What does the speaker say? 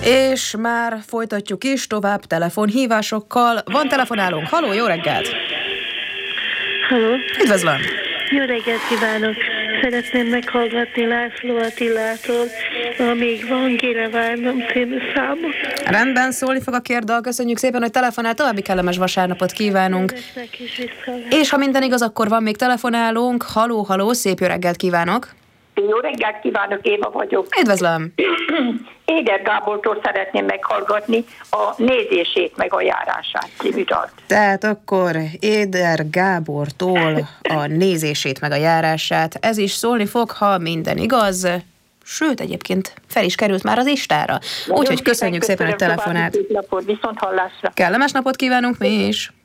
És már folytatjuk is tovább telefonhívásokkal. Van telefonálónk. Halló, jó reggelt! Halló! Üdvözlöm! Jó reggelt kívánok! Szeretném meghallgatni László Attilától a Még van, kire várnom című számot. Rendben, szólni fog a kérdal. Köszönjük szépen, hogy telefonál. További kellemes vasárnapot kívánunk. És ha minden igaz, akkor van még telefonálónk. Halló, halló, szép jó reggelt kívánok! Jó reggelt kívánok, Éva vagyok. Üdvözlöm! Éder Gábortól szeretném meghallgatni a Nézését meg a járását című dalt. Tehát akkor Éder Gábortól a Nézését meg a járását. Ez is szólni fog, ha minden igaz. Sőt, egyébként fel is került már az listára. Úgyhogy köszönjük szépen, hogy telefonált. Viszont hallásra. Kellemes napot kívánunk mi is!